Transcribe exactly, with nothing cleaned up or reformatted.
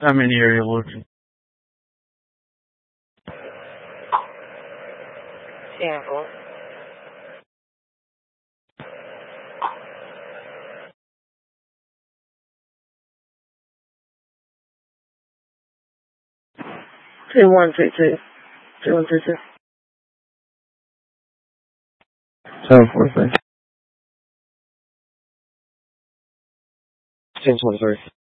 How many are you looking? Sample. Two one three two. Two one three two. Seven four three. Ten twenty three.